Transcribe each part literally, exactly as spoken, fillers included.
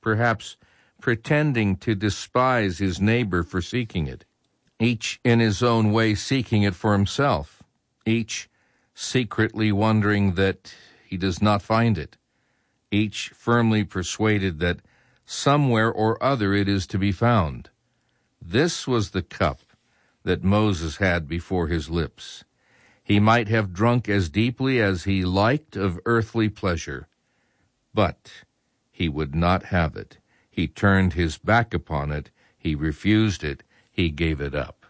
perhaps pretending to despise his neighbor for seeking it, each in his own way seeking it for himself, each secretly wondering that he does not find it, each firmly persuaded that somewhere or other it is to be found. This was the cup that Moses had before his lips. He might have drunk as deeply as he liked of earthly pleasure, but he would not have it. He turned his back upon it. He refused it. He gave it up.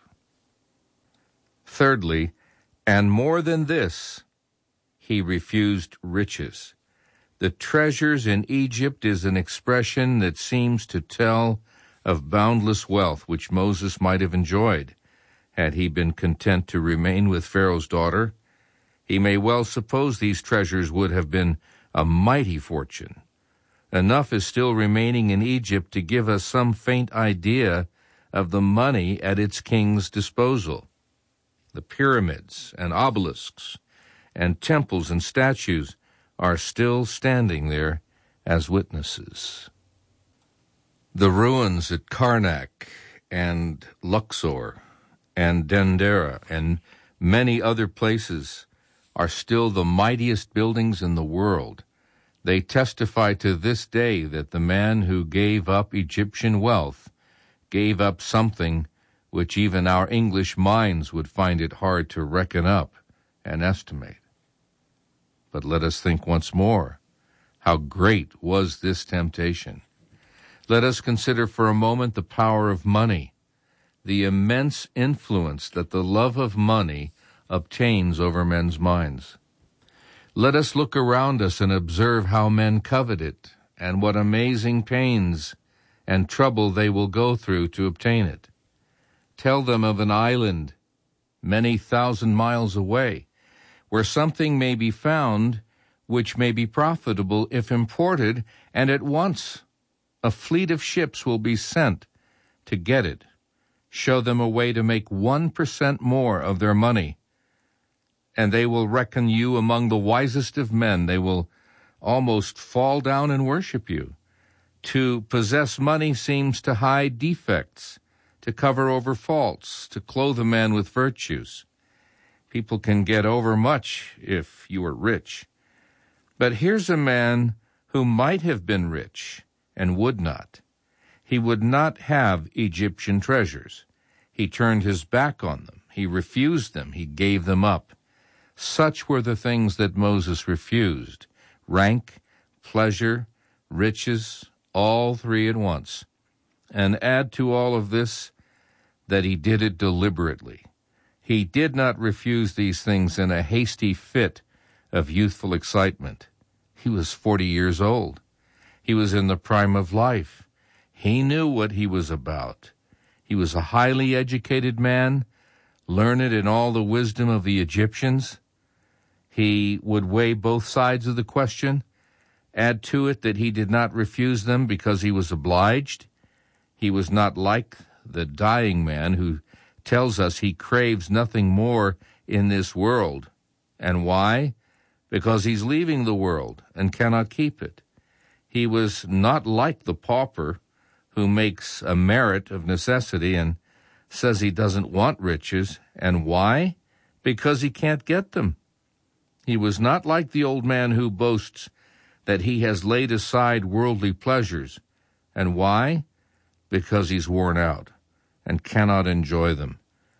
Thirdly, and more than this, he refused riches. The treasures in Egypt is an expression that seems to tell of boundless wealth which Moses might have enjoyed had he been content to remain with Pharaoh's daughter. He may well suppose these treasures would have been a mighty fortune. Enough is still remaining in Egypt to give us some faint idea of the money at its king's disposal. The pyramids and obelisks and temples and statues are still standing there as witnesses. The ruins at Karnak and Luxor and Dendera and many other places are still the mightiest buildings in the world. They testify to this day that the man who gave up Egyptian wealth gave up something which even our English minds would find it hard to reckon up and estimate. But let us think once more, how great was this temptation? Let us consider for a moment the power of money, the immense influence that the love of money obtains over men's minds. Let us look around us and observe how men covet it, and what amazing pains and trouble they will go through to obtain it. Tell them of an island many thousand miles away, where something may be found which may be profitable if imported, and at once a fleet of ships will be sent to get it. Show them a way to make one percent more of their money, and they will reckon you among the wisest of men. They will almost fall down and worship you. To possess money seems to hide defects, to cover over faults, to clothe a man with virtues. People can get over much if you are rich. But here's a man who might have been rich and would not. He would not have Egyptian treasures. He turned his back on them. He refused them. He gave them up. Such were the things that Moses refused: rank, pleasure, riches, all three at once. And add to all of this that he did it deliberately. He did not refuse these things in a hasty fit of youthful excitement. He was forty years old. He was in the prime of life. He knew what he was about. He was a highly educated man, learned in all the wisdom of the Egyptians. He would weigh both sides of the question. Add to it that he did not refuse them because he was obliged. He was not like the dying man who tells us he craves nothing more in this world. And why? Because he's leaving the world and cannot keep it. He was not like the pauper who makes a merit of necessity and says he doesn't want riches. And why? Because he can't get them. He was not like the old man who boasts that he has laid aside worldly pleasures. And why? Because he's worn out and cannot enjoy them.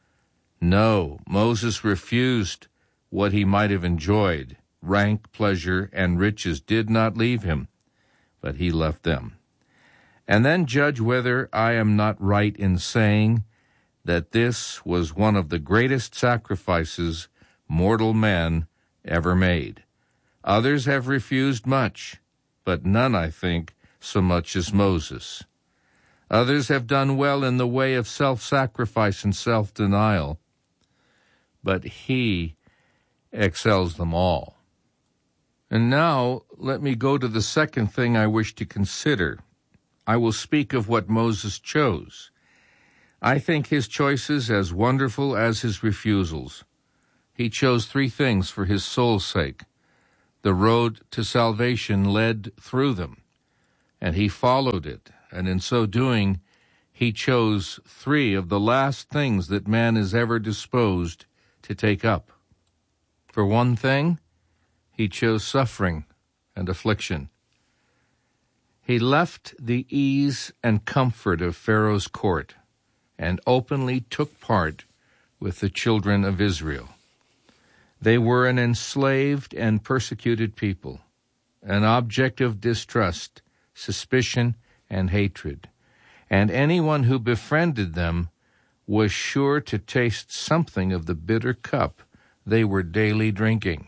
No, Moses refused what he might have enjoyed. Rank, pleasure, and riches did not leave him, but he left them. And then judge whether I am not right in saying that this was one of the greatest sacrifices mortal man ever made. Others have refused much, but none, I think, so much as Moses. Others have done well in the way of self-sacrifice and self-denial, but he excels them all. And now let me go to the second thing I wish to consider. I will speak of what Moses chose. I think his choices as wonderful as his refusals. He chose three things for his soul's sake. The road to salvation led through them, and he followed it, and in so doing, he chose three of the last things that man is ever disposed to take up. For one thing, he chose suffering and affliction. He left the ease and comfort of Pharaoh's court and openly took part with the children of Israel. They were an enslaved and persecuted people, an object of distrust, suspicion, and hatred, and anyone who befriended them was sure to taste something of the bitter cup they were daily drinking.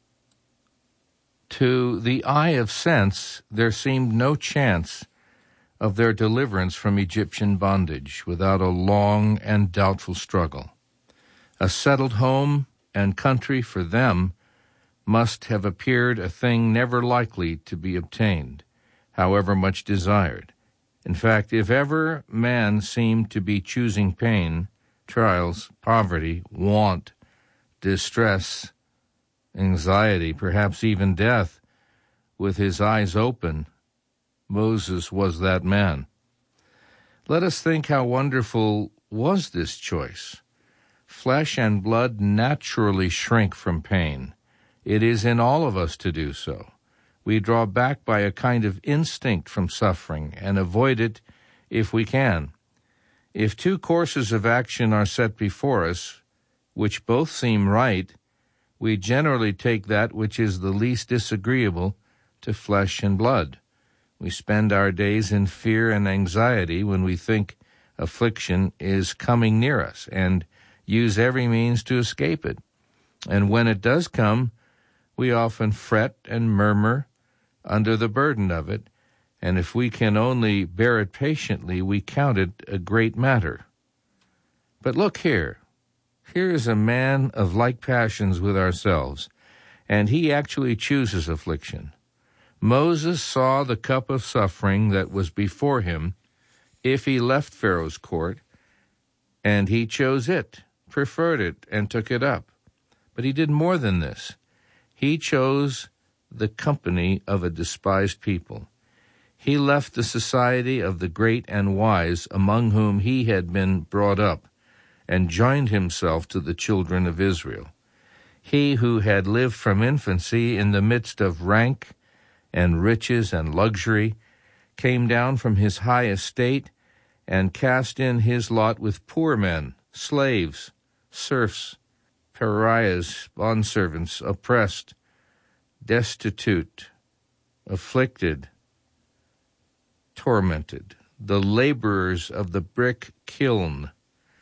To the eye of sense, there seemed no chance of their deliverance from Egyptian bondage without a long and doubtful struggle. A settled home and country for them must have appeared a thing never likely to be obtained, however much desired. In fact, if ever man seemed to be choosing pain, trials, poverty, want, distress, anxiety, perhaps even death, with his eyes open, Moses was that man. Let us think how wonderful was this choice. Flesh and blood naturally shrink from pain. It is in all of us to do so. We draw back by a kind of instinct from suffering and avoid it if we can. If two courses of action are set before us, which both seem right, we generally take that which is the least disagreeable to flesh and blood. We spend our days in fear and anxiety when we think affliction is coming near us, and use every means to escape it. And when it does come, we often fret and murmur under the burden of it, and if we can only bear it patiently, we count it a great matter. But look here. Here is a man of like passions with ourselves, and he actually chooses affliction. Moses saw the cup of suffering that was before him if he left Pharaoh's court, and he chose it, preferred it, and took it up. But he did more than this. He chose the company of a despised people. He left the society of the great and wise among whom he had been brought up, and joined himself to the children of Israel. He who had lived from infancy in the midst of rank and riches and luxury came down from his high estate and cast in his lot with poor men, slaves, serfs, pariahs, bondservants, oppressed, destitute, afflicted, tormented, the laborers of the brick kiln.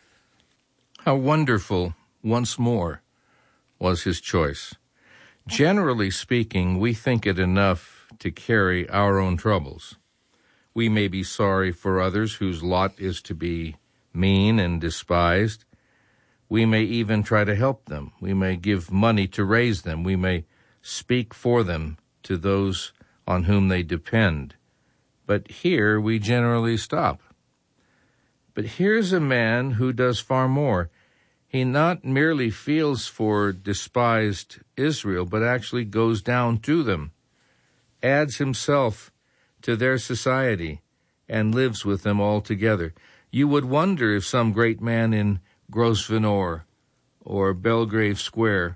How wonderful, once more, was his choice. Generally speaking, we think it enough to carry our own troubles. We may be sorry for others whose lot is to be mean and despised. We may even try to help them. We may give money to raise them. We may speak for them to those on whom they depend. But here we generally stop. But here's a man who does far more. He not merely feels for despised Israel, but actually goes down to them, adds himself to their society, and lives with them all together. You would wonder if some great man in Grosvenor or Belgrave Square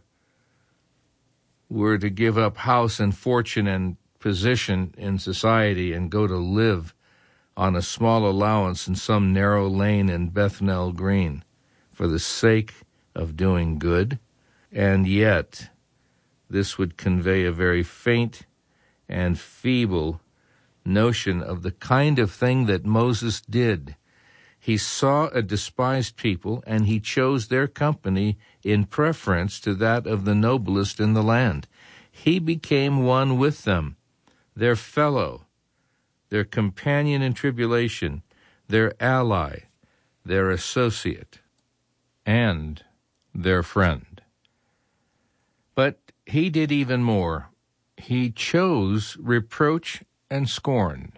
were to give up house and fortune and position in society and go to live on a small allowance in some narrow lane in Bethnal Green for the sake of doing good. And yet, this would convey a very faint and feeble notion of the kind of thing that Moses did. He saw a despised people, and he chose their company in preference to that of the noblest in the land. He became one with them, their fellow, their companion in tribulation, their ally, their associate, and their friend. But he did even more. He chose reproach and scorn.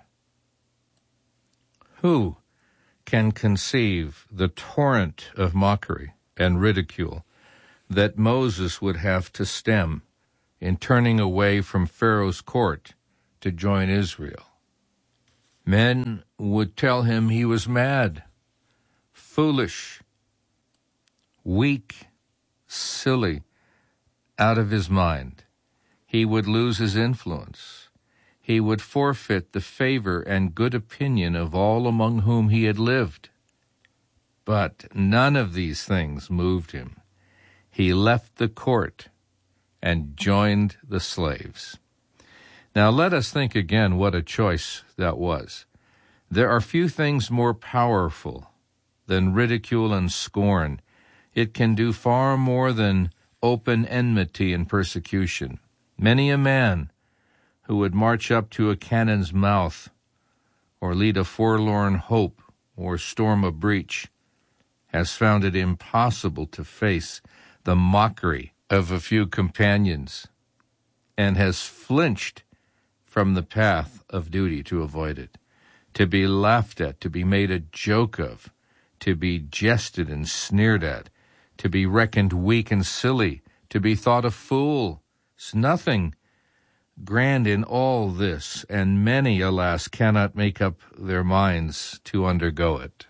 Who can conceive the torrent of mockery and ridicule that Moses would have to stem in turning away from Pharaoh's court to join Israel? Men would tell him he was mad, foolish, weak, silly, out of his mind. He would lose his influence. He would forfeit the favor and good opinion of all among whom he had lived. But none of these things moved him. He left the court and joined the slaves. Now let us think again what a choice that was. There are few things more powerful than ridicule and scorn. It can do far more than open enmity and persecution. Many a man who would march up to a cannon's mouth or lead a forlorn hope or storm a breach has found it impossible to face the mockery of a few companions and has flinched from the path of duty to avoid it, to be laughed at, to be made a joke of, to be jested and sneered at, to be reckoned weak and silly, to be thought a fool. It's nothing grand in all this, and many, alas, cannot make up their minds to undergo it.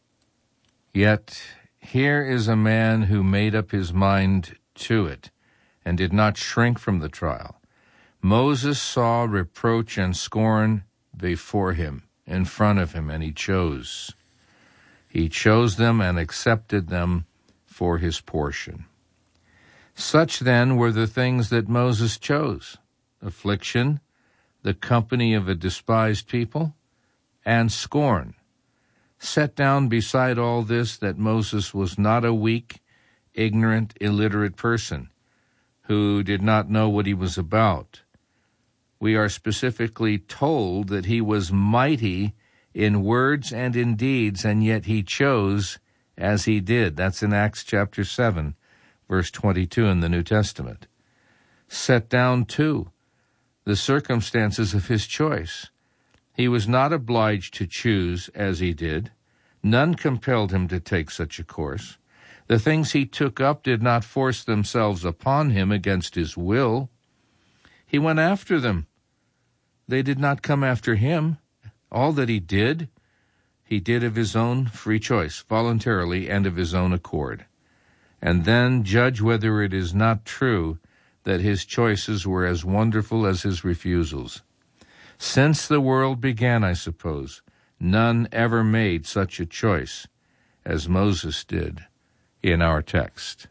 Yet here is a man who made up his mind to it and did not shrink from the trial. Moses saw reproach and scorn before him, in front of him, and he chose. He chose them and accepted them for his portion. Such then were the things that Moses chose: affliction, the company of a despised people, and scorn. Set down beside all this that Moses was not a weak, ignorant, illiterate person who did not know what he was about. We are specifically told that he was mighty in words and in deeds, and yet he chose as he did. That's in Acts chapter seven, verse twenty-two in the New Testament. Set down, too, the circumstances of his choice. He was not obliged to choose as he did. None compelled him to take such a course. The things he took up did not force themselves upon him against his will. He went after them. They did not come after him. All that he did, he did of his own free choice, voluntarily and of his own accord. And then judge whether it is not true that his choices were as wonderful as his refusals. Since the world began, I suppose, none ever made such a choice as Moses did in our text.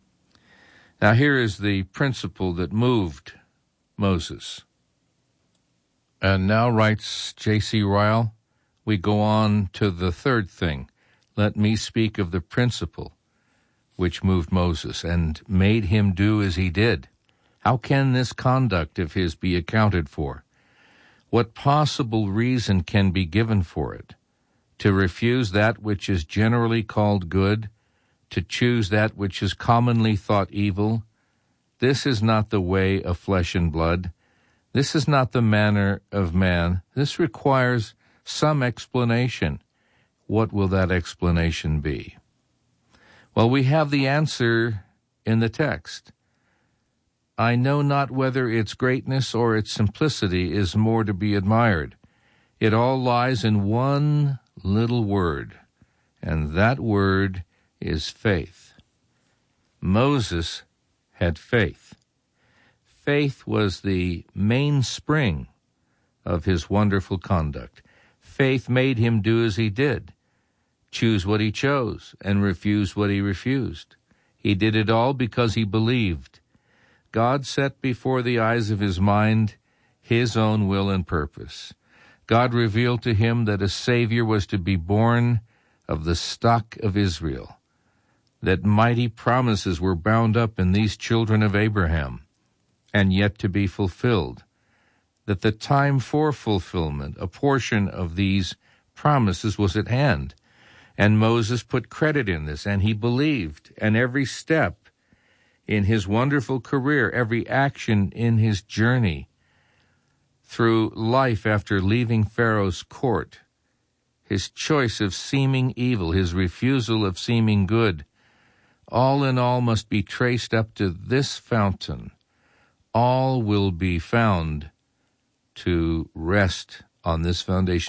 Now here is the principle that moved Moses. And now, writes J C Ryle, we go on to the third thing. Let me speak of the principle which moved Moses and made him do as he did. How can this conduct of his be accounted for? What possible reason can be given for it? To refuse that which is generally called good, to choose that which is commonly thought evil, this is not the way of flesh and blood. This is not the manner of man. This requires some explanation. What will that explanation be? Well, we have the answer in the text. I know not whether its greatness or its simplicity is more to be admired. It all lies in one little word, and that word is faith. Moses had faith. Faith was the mainspring of his wonderful conduct. Faith made him do as he did, choose what he chose, and refuse what he refused. He did it all because he believed. God set before the eyes of his mind his own will and purpose. God revealed to him that a Savior was to be born of the stock of Israel, that mighty promises were bound up in these children of Abraham, and yet to be fulfilled, that the time for fulfillment, a portion of these promises, was at hand. And Moses put credit in this, and he believed, and every step in his wonderful career, every action in his journey through life after leaving Pharaoh's court, his choice of seeming evil, his refusal of seeming good, all in all must be traced up to this fountain. All will be found to rest on this foundation.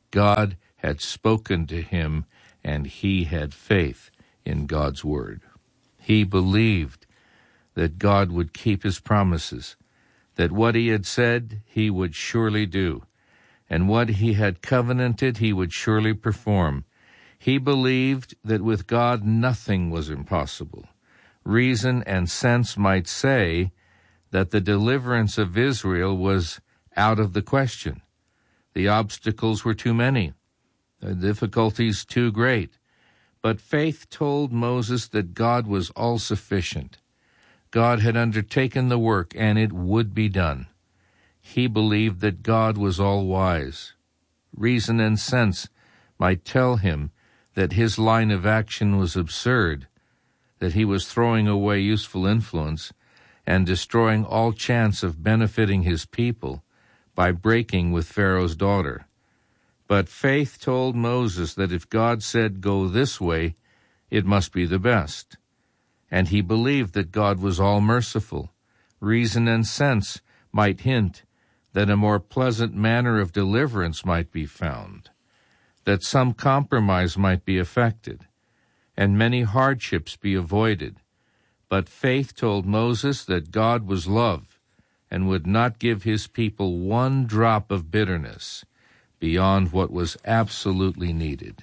God had spoken to him, and he had faith in God's word. He believed that God would keep his promises, that what he had said he would surely do, and what he had covenanted he would surely perform. He believed that with God nothing was impossible. Reason and sense might say that the deliverance of Israel was out of the question. The obstacles were too many, the difficulties too great. But faith told Moses that God was all-sufficient. God had undertaken the work, and it would be done. He believed that God was all-wise. Reason and sense might tell him that his line of action was absurd, that he was throwing away useful influence and destroying all chance of benefiting his people by breaking with Pharaoh's daughter. But faith told Moses that if God said, "Go this way," it must be the best. And he believed that God was all-merciful. Reason and sense might hint that a more pleasant manner of deliverance might be found, that some compromise might be effected, and many hardships be avoided. But faith told Moses that God was love and would not give his people one drop of bitterness beyond what was absolutely needed.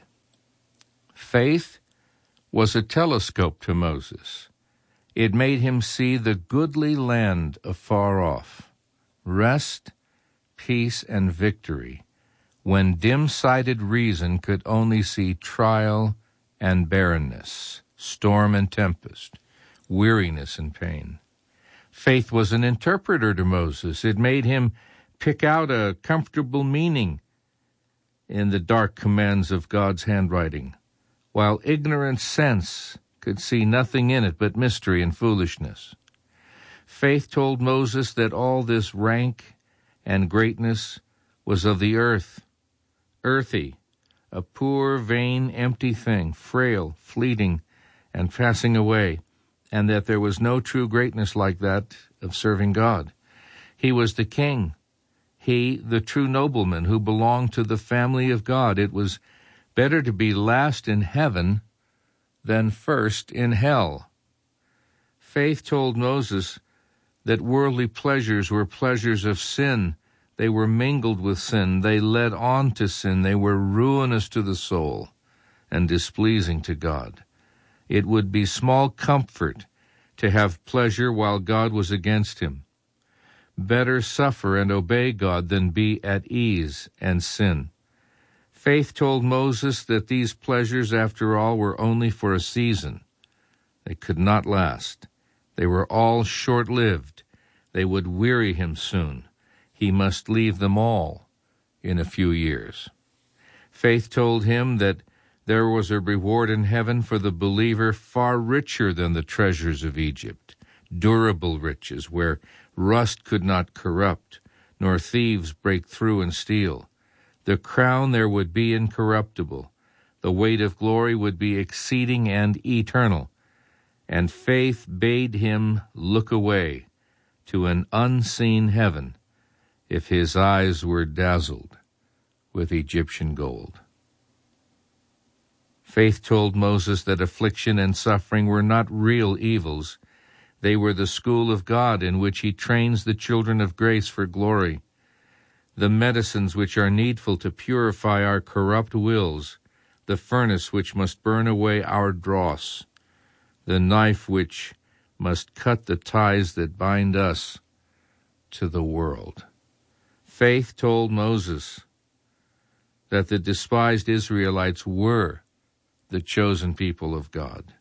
Faith was a telescope to Moses. It made him see the goodly land afar off, rest, peace, and victory, when dim-sighted reason could only see trial and barrenness, storm and tempest, weariness and pain. Faith was an interpreter to Moses. It made him pick out a comfortable meaning in the dark commands of God's handwriting, while ignorant sense could see nothing in it but mystery and foolishness. Faith told Moses that all this rank and greatness was of the earth, earthy, a poor, vain, empty thing, frail, fleeting, and passing away, and that there was no true greatness like that of serving God. He was the king, he, the true nobleman who belonged to the family of God. It was better to be last in heaven than first in hell. Faith told Moses that worldly pleasures were pleasures of sin. They were mingled with sin. They led on to sin. They were ruinous to the soul and displeasing to God. It would be small comfort to have pleasure while God was against him. Better suffer and obey God than be at ease and sin. Faith told Moses that these pleasures, after all, were only for a season. They could not last. They were all short-lived. They would weary him soon. He must leave them all in a few years. Faith told him that there was a reward in heaven for the believer far richer than the treasures of Egypt, durable riches where rust could not corrupt, nor thieves break through and steal. The crown there would be incorruptible. The weight of glory would be exceeding and eternal. And faith bade him look away to an unseen heaven if his eyes were dazzled with Egyptian gold. Faith told Moses that affliction and suffering were not real evils. They were the school of God in which he trains the children of grace for glory, the medicines which are needful to purify our corrupt wills, the furnace which must burn away our dross, the knife which must cut the ties that bind us to the world. Faith told Moses that the despised Israelites were the chosen people of God.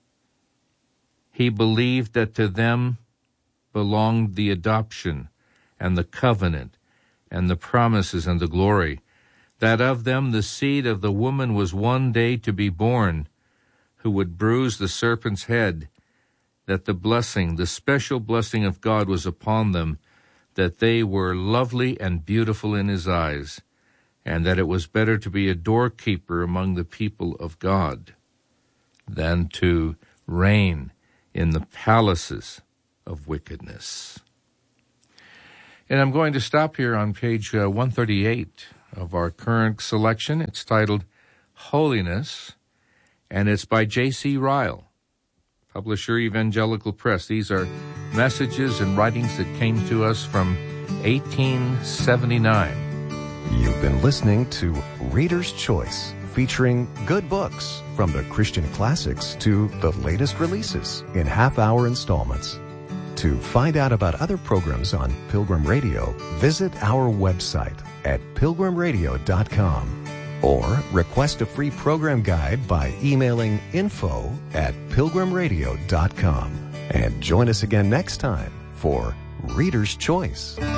He believed that to them belonged the adoption and the covenant and the promises and the glory, that of them the seed of the woman was one day to be born, who would bruise the serpent's head, that the blessing, the special blessing of God was upon them, that they were lovely and beautiful in his eyes, and that it was better to be a doorkeeper among the people of God than to reign in the palaces of wickedness. And I'm going to stop here on page uh, one thirty-eight of our current selection. It's titled Holiness, and it's by J C Ryle, publisher, Evangelical Press. These are messages and writings that came to us from eighteen seventy-nine. You've been listening to Reader's Choice, featuring good books from the Christian classics to the latest releases in half-hour installments. To find out about other programs on Pilgrim Radio, visit our website at pilgrim radio dot com or request a free program guide by emailing info at pilgrim radio dot com. And join us again next time for Reader's Choice.